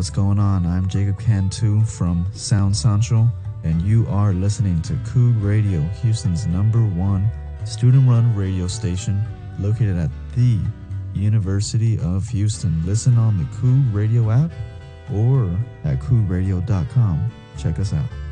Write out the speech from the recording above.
What's going on? I'm Jacob Cantu from Sound Central, and you are listening to Coog Radio, Houston's #1 student-run radio station located at the University of Houston. Listen on the Coog Radio app or at coogradio.com. Check us out.